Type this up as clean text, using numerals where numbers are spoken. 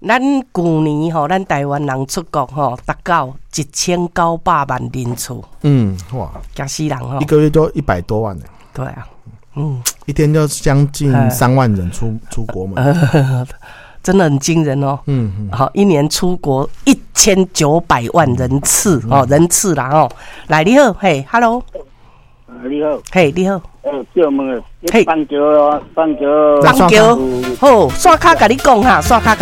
咱去年吼，咱台湾人出国吼，达到1900万人次。 哇， 惊死人吼！ 一个月就100多万呢。 对啊， 一天就将近3万人出国门， 真的很惊人哦。好，一年出国1900万人次人次啦哦。来，你好，嘿 ，Hello， 你好， 嘿，你好， 叫问嘿， 棒球， 好，线卡甲你讲哈，线卡甲